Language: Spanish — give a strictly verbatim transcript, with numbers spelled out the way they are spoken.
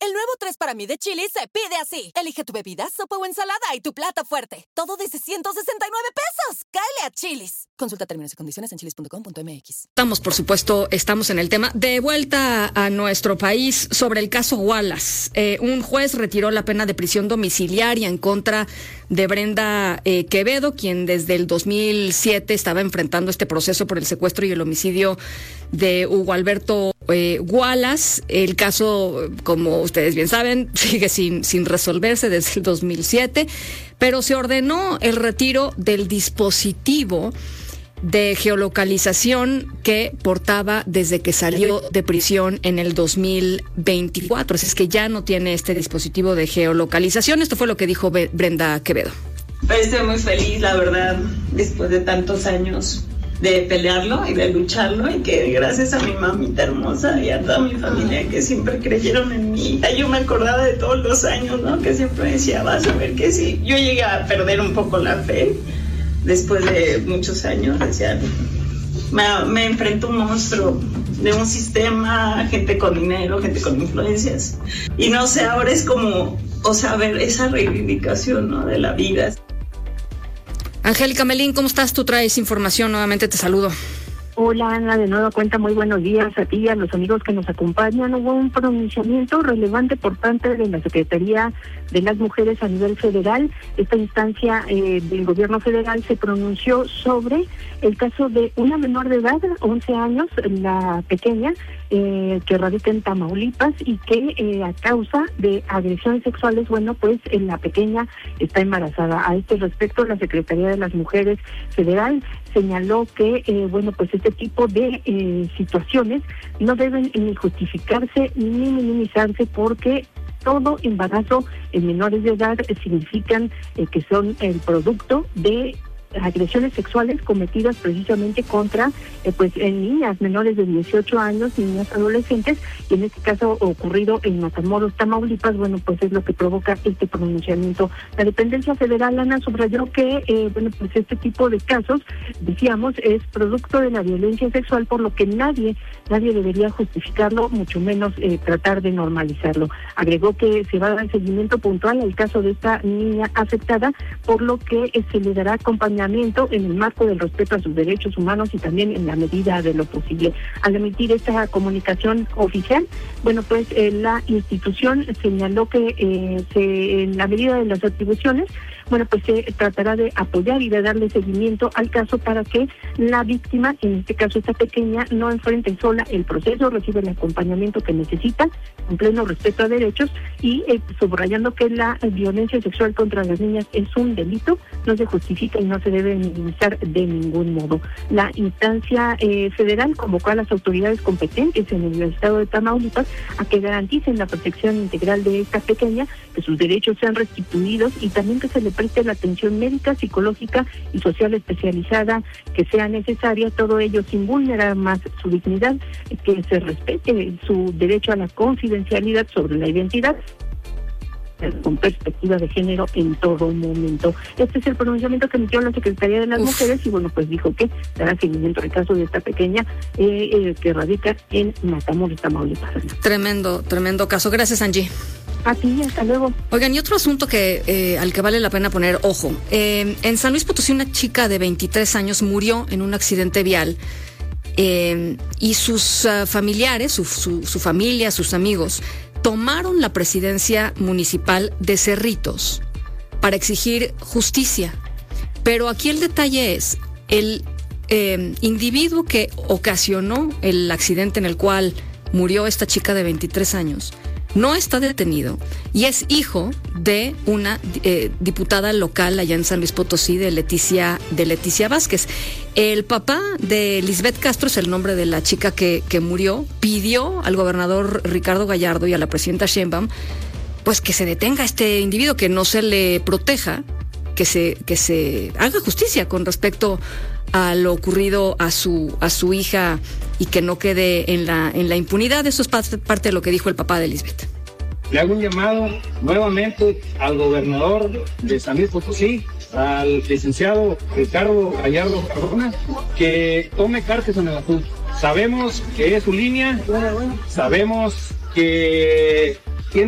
El nuevo tres para mí de Chili's se pide así. Elige tu bebida, sopa o ensalada y tu plato fuerte. Todo desde ciento sesenta y nueve pesos. ¡Cáele a Chili's! Consulta términos y condiciones en chilis punto com punto m x. Estamos, por supuesto, estamos en el tema. De vuelta a nuestro país sobre el caso Wallace. Eh, un juez retiró la pena de prisión domiciliaria en contra de Brenda eh, Quevedo, quien desde el dos mil siete estaba enfrentando este proceso por el secuestro y el homicidio de Hugo Alberto eh, Wallace. El caso, como ustedes bien saben, sigue sin, sin resolverse desde el dos mil siete, pero se ordenó el retiro del dispositivo de geolocalización que portaba desde que salió de prisión en el dos mil veinticuatro. Así es que ya no tiene este dispositivo de geolocalización. Esto fue lo que dijo Brenda Quevedo. Estoy muy feliz, la verdad, después de tantos años de pelearlo y de lucharlo, y que gracias a mi mamita hermosa y a toda mi familia que siempre creyeron en mí. Yo me acordaba de todos los años, ¿no? Que siempre me decía, vas a ver que sí. Yo llegué a perder un poco la fe después de muchos años. Decía, me, me enfrento a un monstruo de un sistema, gente con dinero, gente con influencias. Y no sé, ahora es como, o sea, ver esa reivindicación, ¿no? De la vida. Angélica Melín, ¿cómo estás? Tú traes información, nuevamente te saludo. Hola, Ana, de nueva cuenta, muy buenos días a ti y a los amigos que nos acompañan. Hubo un pronunciamiento relevante por parte de la Secretaría de las Mujeres a nivel federal. Esta instancia eh, del gobierno federal se pronunció sobre el caso de una menor de edad, once años, la pequeña, eh, que radica en Tamaulipas y que eh, a causa de agresiones sexuales, bueno, pues eh, la pequeña está embarazada. A este respecto, la Secretaría de las Mujeres federal señaló que, eh, bueno, pues este tipo de eh, situaciones no deben ni justificarse ni minimizarse, porque todo embarazo en menores de edad significan eh, que son el producto de agresiones sexuales cometidas precisamente contra eh, pues en niñas menores de dieciocho años, niñas adolescentes, y en este caso ocurrido en Matamoros, Tamaulipas, bueno, pues es lo que provoca este pronunciamiento. La dependencia federal, Ana, subrayó que eh, bueno, pues este tipo de casos, decíamos, es producto de la violencia sexual, por lo que nadie, nadie debería justificarlo, mucho menos eh, tratar de normalizarlo. Agregó que se va a dar seguimiento puntual al caso de esta niña afectada, por lo que eh, se le dará acompañamiento en el marco del respeto a sus derechos humanos y también en la medida de lo posible. Al emitir esta comunicación oficial, bueno, pues eh, la institución señaló que eh, se, en la medida de las atribuciones, bueno, pues se tratará de apoyar y de darle seguimiento al caso para que la víctima, en este caso esta pequeña, no enfrente sola el proceso, reciba el acompañamiento que necesita, en pleno respeto a derechos, y eh, subrayando que la violencia sexual contra las niñas es un delito, no se justifica y no se debe minimizar de ningún modo. La instancia eh, federal convocó a las autoridades competentes en el estado de Tamaulipas a que garanticen la protección integral de esta pequeña, que sus derechos sean restituidos y también que se le preste la atención médica, psicológica y social especializada que sea necesaria, todo ello sin vulnerar más su dignidad, que se respete su derecho a la confidencialidad sobre la identidad con perspectiva de género en todo momento. Este es el pronunciamiento que emitió la Secretaría de las Uf. Mujeres y bueno, pues dijo que dará seguimiento al caso de esta pequeña eh, eh, que radica en Matamoros, Tamaulipas. Tremendo, tremendo caso. Gracias, Angie. A ti, hasta luego. Oigan, y otro asunto que eh, al que vale la pena poner ojo. Eh, en San Luis Potosí, una chica de veintitrés años murió en un accidente vial eh, y sus uh, familiares, su, su, su familia, sus amigos, tomaron la presidencia municipal de Cerritos para exigir justicia. Pero aquí el detalle es, el eh, individuo que ocasionó el accidente en el cual murió esta chica de veintitrés años no está detenido y es hijo de una eh, diputada local allá en San Luis Potosí, de Leticia, de Leticia Vázquez. El papá de Lisbeth Castro, es el nombre de la chica que, que murió, pidió al gobernador Ricardo Gallardo y a la presidenta Sheinbaum pues que se detenga a este individuo, que no se le proteja, que se, que se haga justicia con respecto a lo ocurrido a su a su hija y que no quede en la en la impunidad. Eso es parte, parte de lo que dijo el papá de Lisbeth. Le hago un llamado nuevamente al gobernador de San Luis Potosí, al licenciado Ricardo Gallardo Cardona, que tome cartas en el asunto. Sabemos que es su línea, sabemos que